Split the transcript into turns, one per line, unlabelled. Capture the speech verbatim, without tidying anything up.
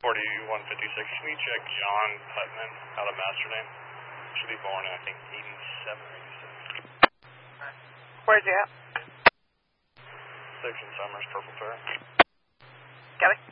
forty-one fifty-six, can we check John Putman out of Masterdam? Should be born in, I think, eighty-seven or eighty-six.
Where's he at?
Section Summers, Purple Turret.
Got it.